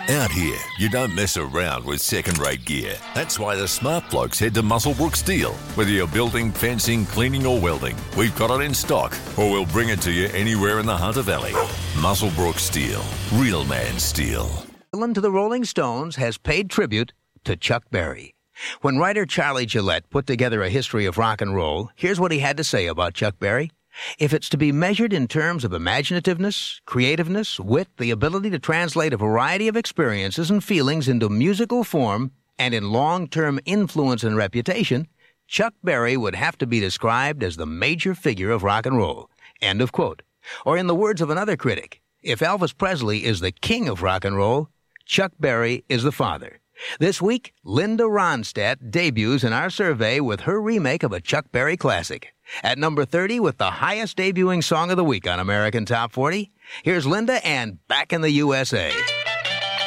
Out here, you don't mess around with second-rate gear. That's why the smart blokes head to Muswellbrook Steel. Whether you're building, fencing, cleaning or welding, we've got it in stock, or we'll bring it to you anywhere in the Hunter Valley. Muswellbrook Steel. Real man steel. To the Rolling Stones has paid tribute to Chuck Berry. When writer Charlie Gillette put together a history of rock and roll, here's what he had to say about Chuck Berry. If it's to be measured in terms of imaginativeness, creativeness, wit, the ability to translate a variety of experiences and feelings into musical form, and in long-term influence and reputation, Chuck Berry would have to be described as the major figure of rock and roll. End of quote. Or in the words of another critic, if Elvis Presley is the king of rock and roll, Chuck Berry is the father. This week, Linda Ronstadt debuts in our survey with her remake of a Chuck Berry classic. At number 30 with the highest debuting song of the week on American Top 40, here's Linda and Back in the USA.